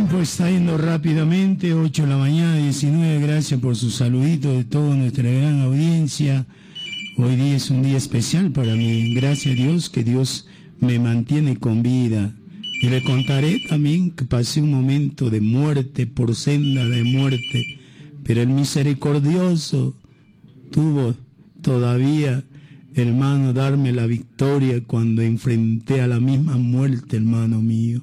tiempo está yendo rápidamente, 8 de la mañana, 19. Gracias por sus saluditos de toda nuestra gran audiencia. Hoy día es un día especial para mí. Gracias a Dios que Dios me mantiene con vida. Y le contaré también que pasé un momento de muerte, por senda de muerte, pero el misericordioso tuvo todavía, hermano, darme la victoria cuando enfrenté a la misma muerte, hermano mío.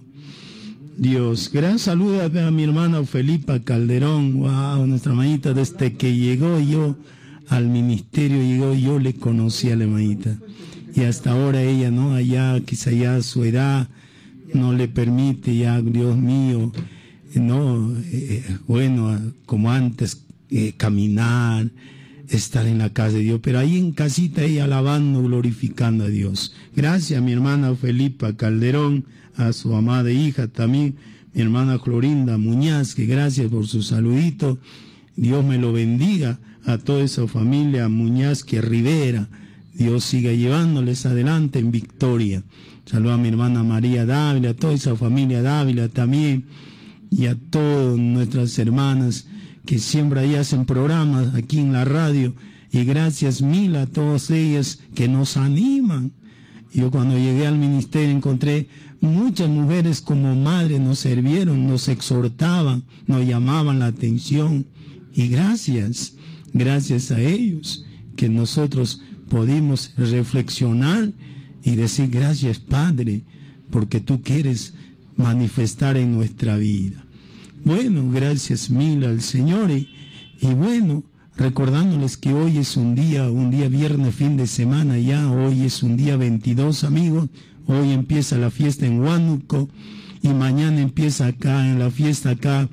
Dios, gran saludo a mi hermana Felipa Calderón, wow, nuestra hermanita, desde que llegó yo al ministerio, yo le conocí a la hermanita, y hasta ahora ella, ¿no? Allá, quizá ya su edad no le permite ya, Dios mío, no, bueno, como antes, caminar, estar en la casa de Dios, pero ahí en casita ella alabando, glorificando a Dios. Gracias a mi hermana Felipa Calderón, a su amada hija también, mi hermana Clorinda Muñaz, que gracias por su saludito. Dios me lo bendiga a toda esa familia Muñaz que Rivera. Dios siga llevándoles adelante en victoria. Saludo a mi hermana María Dávila, a toda esa familia Dávila también, y a todas nuestras hermanas que siempre ahí hacen programas aquí en la radio, y gracias mil a todas ellas que nos animan. Yo cuando llegué al ministerio encontré muchas mujeres como madres, nos sirvieron, nos exhortaban, nos llamaban la atención, y gracias a ellos que nosotros pudimos reflexionar y decir gracias, Padre, porque tú quieres manifestar en nuestra vida. Bueno, gracias mil al Señor, y bueno, recordándoles que hoy es un día viernes, fin de semana ya, hoy es un día 22, amigos. Hoy empieza la fiesta en Huánuco y mañana empieza acá, en la fiesta acá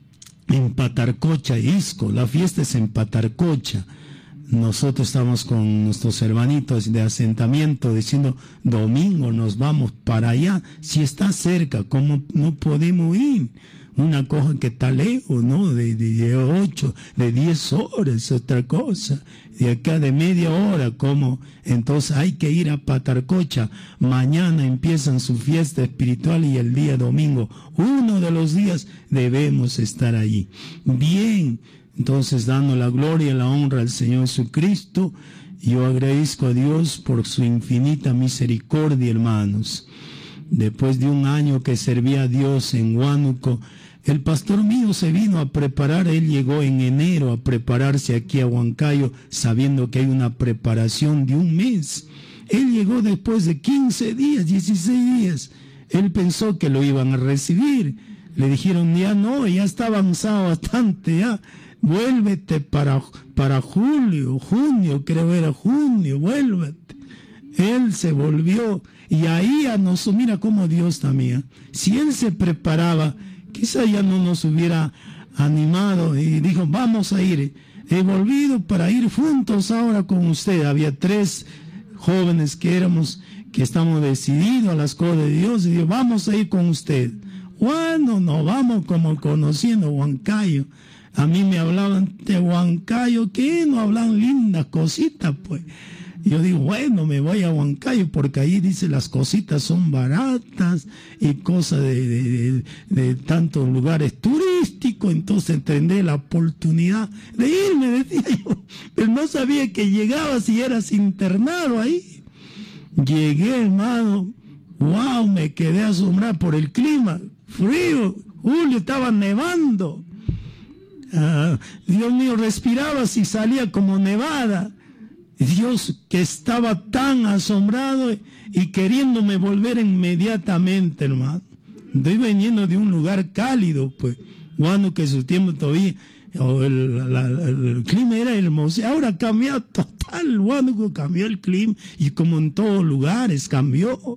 en Patarcocha, Isco. La fiesta es en Patarcocha. Nosotros estamos con nuestros hermanitos de asentamiento diciendo, domingo nos vamos para allá. Si está cerca, ¿cómo no podemos ir? Una cosa que está lejos, ¿no? De 8, de 10 horas, otra cosa. De acá de media hora, ¿cómo? Entonces hay que ir a Patarcocha. Mañana empiezan su fiesta espiritual y el día domingo, uno de los días, debemos estar allí. Bien, entonces dando la gloria y la honra al Señor Jesucristo, yo agradezco a Dios por su infinita misericordia, hermanos. Después de un año que servía a Dios en Huánuco, el pastor mío se vino a preparar. Él llegó en enero a prepararse aquí a Huancayo, sabiendo que hay una preparación de un mes. Él llegó después de 15 días, 16 días. Él pensó que lo iban a recibir. Le dijeron, ya no, ya está avanzado bastante, ya. Vuélvete para junio, creo era junio, vuélvete. Él se volvió, y ahí a nosotros, mira cómo Dios también, si él se preparaba, quizá ya no nos hubiera animado y dijo, vamos a ir. He volvido para ir juntos ahora con usted. Había 3 jóvenes que estamos decididos a las cosas de Dios, y dijo, vamos a ir con usted. Bueno, nos vamos como conociendo Huancayo. A mí me hablaban de Huancayo, que no hablan lindas cositas, pues. Yo digo, bueno, me voy a Huancayo porque ahí dice las cositas son baratas y cosas de tantos lugares turísticos, entonces tendré la oportunidad de irme, decía yo. Pero no sabía que llegaba si eras internado ahí. Llegué, hermano, wow, me quedé asombrado por el clima, frío, julio, estaba nevando. Dios mío, respiraba si salía como nevada. Dios, que estaba tan asombrado y queriéndome volver inmediatamente, hermano. Estoy veniendo de un lugar cálido, pues, cuando que su tiempo todavía, el clima era hermoso. Ahora cambió total, cuando cambió el clima, y como en todos lugares cambió.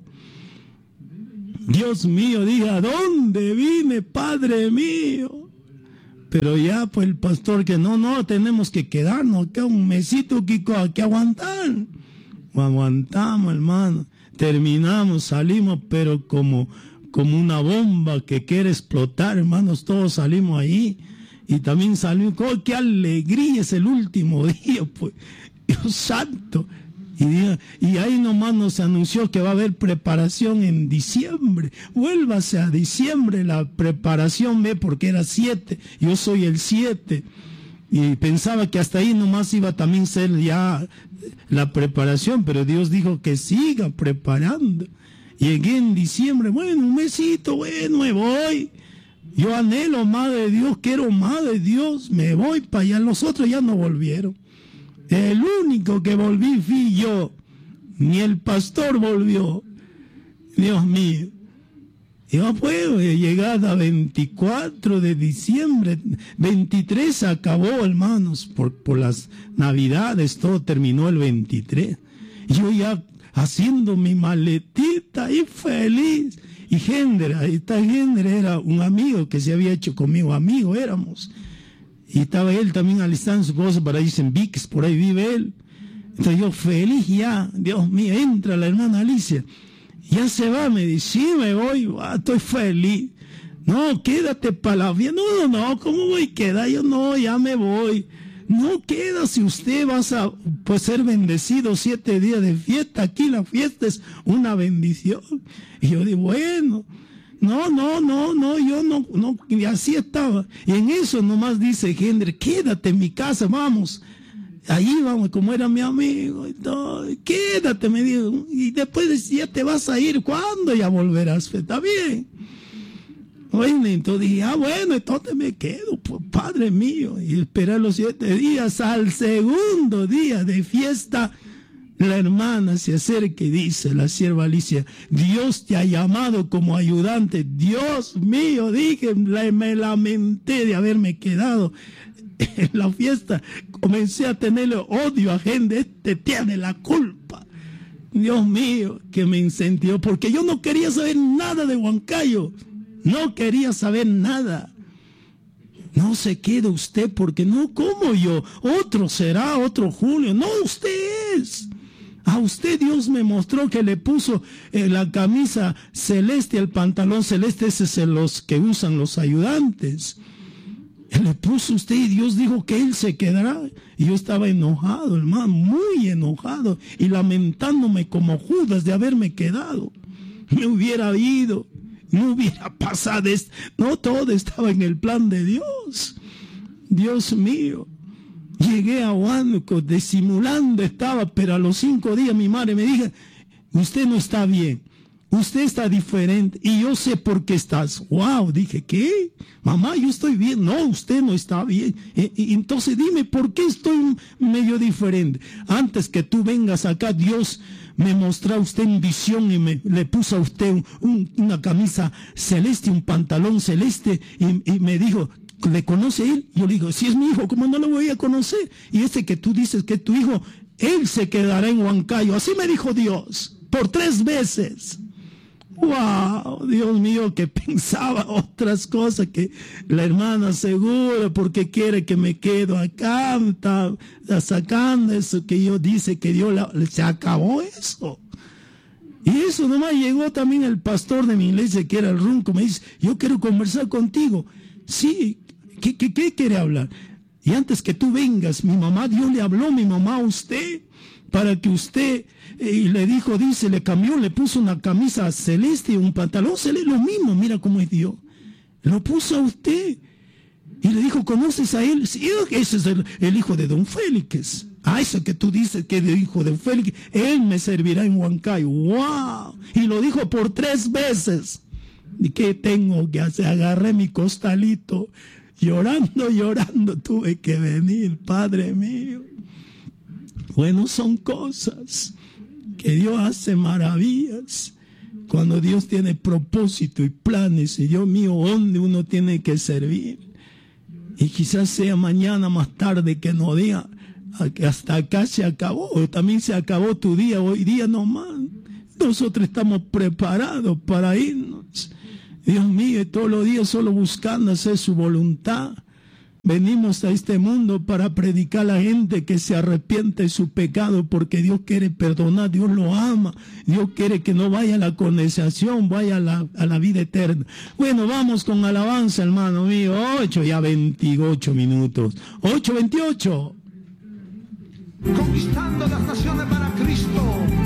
Dios mío, dije, ¿a dónde vine, Padre mío? Pero ya, pues el pastor que no, tenemos que quedarnos acá un mesito, Kiko, que aguantar. Aguantamos, hermano. Terminamos, salimos, pero como una bomba que quiere explotar, hermanos, todos salimos ahí. Y también salimos, ¡oh, qué alegría! Es el último día, pues. Dios santo. Y ahí nomás nos anunció que va a haber preparación en diciembre. Vuélvase a diciembre la preparación, ve, porque era 7, yo soy el 7. Y pensaba que hasta ahí nomás iba a también ser ya la preparación, pero Dios dijo que siga preparando. Llegué en diciembre, bueno, un mesito, bueno, me voy. Yo anhelo más de Dios, quiero más de Dios, me voy para allá. Los otros ya no volvieron. El único que volví fui yo. Ni el pastor volvió. Dios mío. Yo puedo llegar a 24 de diciembre. 23 acabó, hermanos, por las navidades, todo terminó el 23. Yo ya haciendo mi maletita y feliz. Y esta Gender era un amigo que se había hecho conmigo, amigo éramos. Y estaba él también alistando su cosa para irse en VIX, por ahí vive él. Entonces yo feliz ya, Dios mío, entra la hermana Alicia. Ya se va, me dice, sí, me voy, estoy feliz. No, quédate para la fiesta. No, ¿cómo voy a quedar? Yo no, ya me voy. No queda si usted vas a pues, ser bendecido 7 días de fiesta. Aquí la fiesta es una bendición. Y yo digo, bueno, no, yo no, y así estaba. Y en eso nomás dice Gender, quédate en mi casa, vamos. Allí vamos, como era mi amigo y todo, quédate, me dijo. Y después ya te vas a ir, ¿cuándo ya volverás? Está bien. Bueno, entonces dije, bueno, entonces me quedo, pues, Padre mío. Y esperé los 7 días. Al segundo día de fiesta, la hermana se acerca y dice, la sierva Alicia, Dios te ha llamado como ayudante. Dios mío, dije, me lamenté de haberme quedado en la fiesta. Comencé a tenerle odio a gente, tiene la culpa. Dios mío, que me incentivó, porque yo no quería saber nada de Huancayo. No quería saber nada. No se quede usted, porque no como yo. Otro será, otro Julio. No, usted es. A usted Dios me mostró que le puso la camisa celeste, el pantalón celeste, ese es los que usan los ayudantes. Le puso usted y Dios dijo que él se quedará. Y yo estaba enojado, hermano, muy enojado. Y lamentándome como Judas de haberme quedado. Me hubiera ido. No hubiera pasado esto. No, todo estaba en el plan de Dios. Dios mío. Llegué a Huánuco, disimulando estaba, pero a los 5 días mi madre me dijo, usted no está bien, usted está diferente, y yo sé por qué estás. Wow, dije, ¿qué? Mamá, yo estoy bien. No, usted no está bien. Entonces dime, ¿por qué estoy medio diferente? Antes que tú vengas acá, Dios me mostró a usted en visión y le puso a usted una camisa celeste, un pantalón celeste, y me dijo, ¿le conoce él? Yo le digo, si es mi hijo, ¿cómo no lo voy a conocer? Y ese que tú dices que es tu hijo, él se quedará en Huancayo. Así me dijo Dios, por 3 veces. ¡Wow! Dios mío, que pensaba otras cosas, que la hermana seguro, porque quiere que me quedo acá, está sacando eso que yo dice que Dios se acabó eso. Y eso nomás llegó también el pastor de mi iglesia, que era el Runco, me dice, yo quiero conversar contigo. Sí, ¿qué quiere hablar? Y antes que tú vengas, Dios le habló mi mamá a usted, para que usted, y le dijo, dice, le cambió, le puso una camisa celeste y un pantalón celeste, lo mismo, mira cómo es Dios. Lo puso a usted. Y le dijo, ¿conoces a él? Sí, ese es el hijo de don Félix. Eso que tú dices que es el hijo de don Félix, él me servirá en Huancayo. ¡Wow! Y lo dijo por 3 veces. ¿Y qué tengo que hacer? Agarré mi costalito, llorando tuve que venir, Padre mío. Bueno, son cosas que Dios hace maravillas. Cuando Dios tiene propósito y planes, y Dios mío, ¿dónde uno tiene que servir? Y quizás sea mañana más tarde que no diga, hasta acá se acabó, o también se acabó tu día, hoy día nomás. Nosotros estamos preparados para irnos. Dios mío, todos los días solo buscando hacer su voluntad. Venimos a este mundo para predicar a la gente que se arrepiente de su pecado, porque Dios quiere perdonar, Dios lo ama, Dios quiere que no vaya a la condenación, vaya a la vida eterna. Bueno, vamos con alabanza, hermano mío. 8, ya 28 minutos. 8:28. conquistando las naciones para Cristo.